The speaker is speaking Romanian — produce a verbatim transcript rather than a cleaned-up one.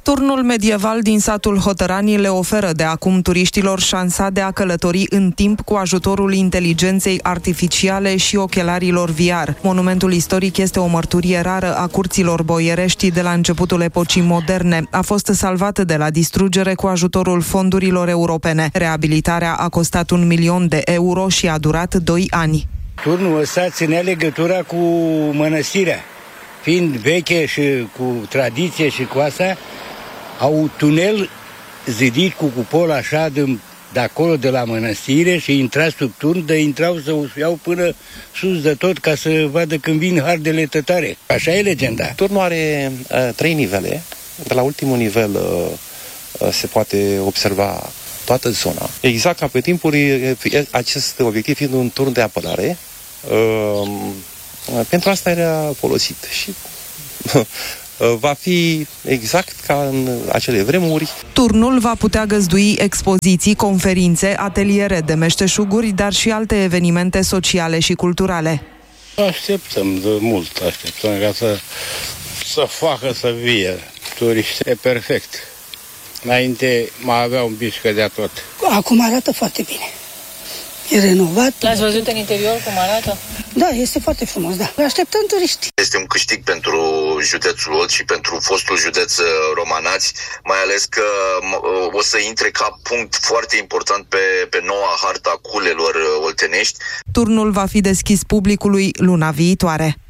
Turnul medieval din satul Hotărani le oferă de acum turiștilor șansa de a călători în timp cu ajutorul inteligenței artificiale și ochelarilor V R. Monumentul istoric este o mărturie rară a curților boierești de la începutul epocii moderne. A fost salvat de la distrugere cu ajutorul fondurilor europene. Reabilitarea a costat un milion de euro și a durat doi ani. Turnul ăsta ținea legătura cu mănăstirea. Fiind veche și cu tradiție și cu asta, au tunel zidit cu cupol așa de, de acolo, de la mănăstire, și intra sub turn, de intrau să o iau până sus de tot ca să vadă când vin hardele tătare. Așa e legenda. Turnul are uh, trei nivele. De la ultimul nivel uh, uh, se poate observa toată zona. Exact ca pe timpuri, acest obiectiv fiind un turn de apărare, uh, pentru asta era folosit și va fi exact ca în acele vremuri. Turnul va putea găzdui expoziții, conferințe, ateliere de meșteșuguri, dar și alte evenimente sociale și culturale. Așteptăm de mult, așteptăm ca să, să facă să vie turiști. E perfect. Înainte mai avea un pic scădea tot. Acum arată foarte bine. E renovat. L-ați văzut în interior cum arată? Da, este foarte frumos, da. Așteptăm turiști. Este un câștig pentru județul Olt și pentru fostul județ Romanați, mai ales că o să intre ca punct foarte important pe, pe noua harta culelor oltenești. Turnul va fi deschis publicului luna viitoare.